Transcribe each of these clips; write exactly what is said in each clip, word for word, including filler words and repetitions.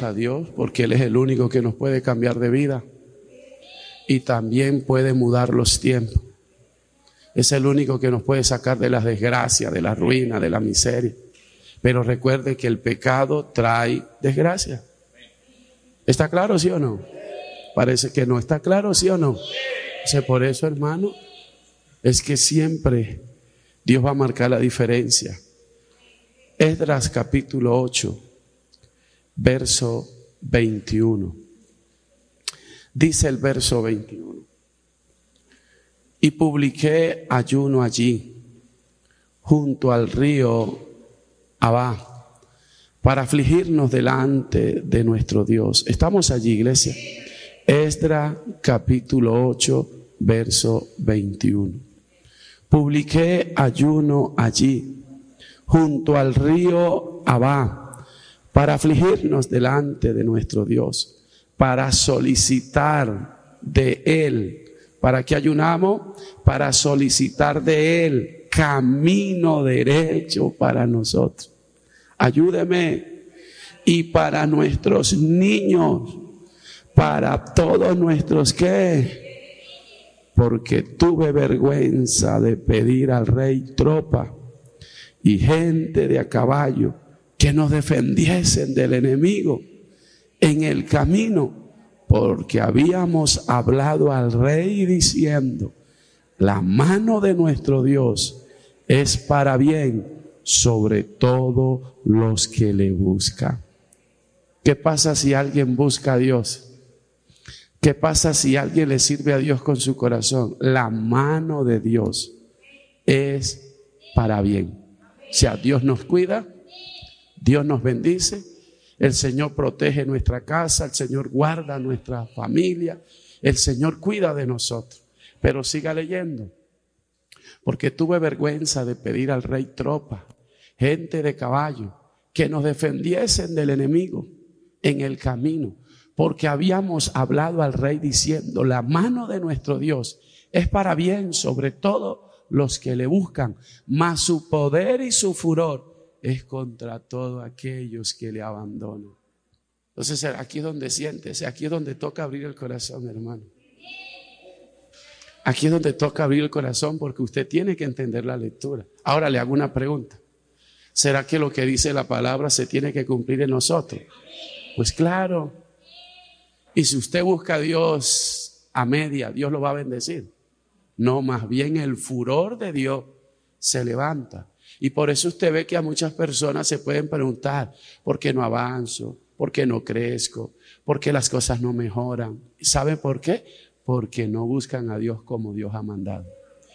a Dios porque Él es el único que nos puede cambiar de vida y también puede mudar los tiempos. Es el único que nos puede sacar de las desgracias, de la ruina, de la miseria. Pero recuerde que el pecado trae desgracia. ¿Está claro, sí o no? Parece que no. ¿Está claro, sí o no? O sea, por eso, hermano, es que siempre Dios va a marcar la diferencia. Esdras capítulo ocho, verso veintiuno. Dice el verso veintiuno. Y publiqué ayuno allí, junto al río Abá, para afligirnos delante de nuestro Dios. Estamos allí, iglesia. Esdras capítulo ocho, verso veintiuno. Publiqué ayuno allí, junto al río Abá, para afligirnos delante de nuestro Dios, para solicitar de Él. ¿Para qué ayunamos? Para solicitar de Él camino derecho para nosotros. Ayúdeme. Y para nuestros niños, para todos nuestros ¿qué? Porque tuve vergüenza de pedir al rey tropa y gente de a caballo que nos defendiesen del enemigo en el camino, porque habíamos hablado al rey diciendo: la mano de nuestro Dios es para bien sobre todos los que le buscan. ¿Qué pasa si alguien busca a Dios? ¿Qué pasa si alguien le sirve a Dios con su corazón? La mano de Dios es para bien. O sea, Dios nos cuida, Dios nos bendice, el Señor protege nuestra casa, el Señor guarda nuestra familia, el Señor cuida de nosotros. Pero siga leyendo. Porque tuve vergüenza de pedir al rey tropa, gente de caballo, que nos defendiesen del enemigo en el camino. Porque habíamos hablado al rey diciendo: la mano de nuestro Dios es para bien sobre todos los que le buscan, mas su poder y su furor es contra todos aquellos que le abandonan. Entonces aquí es donde siéntese, aquí es donde toca abrir el corazón, hermano. Aquí es donde toca abrir el corazón, porque usted tiene que entender la lectura. Ahora le hago una pregunta. ¿Será que lo que dice la palabra se tiene que cumplir en nosotros? Pues claro. Y si usted busca a Dios a media, Dios lo va a bendecir. No, más bien el furor de Dios se levanta. Y por eso usted ve que a muchas personas se pueden preguntar: ¿por qué no avanzo? ¿Por qué no crezco? ¿Por qué las cosas no mejoran? ¿Sabe por qué? Porque no buscan a Dios como Dios ha mandado.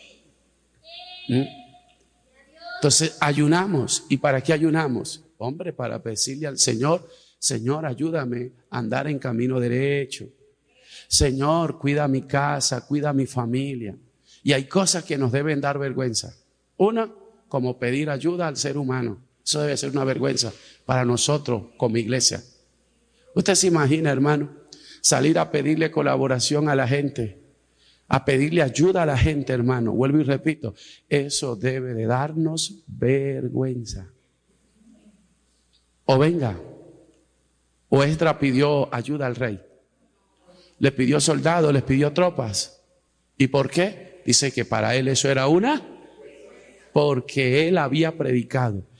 ¿Mm? Entonces ayunamos. ¿Y para qué ayunamos? Hombre, para decirle al Señor: Señor, ayúdame a andar en camino derecho. Señor, cuida mi casa, cuida mi familia. Y hay cosas que nos deben dar vergüenza. Una, como pedir ayuda al ser humano. Eso debe ser una vergüenza para nosotros como iglesia. Usted se imagina, hermano, salir a pedirle colaboración a la gente, a pedirle ayuda a la gente, hermano. Vuelvo y repito, eso debe de darnos vergüenza. O venga, o Esdras pidió ayuda al rey. Le pidió soldados, les pidió tropas. ¿Y por qué? Dice que para él eso era una... Porque él había predicado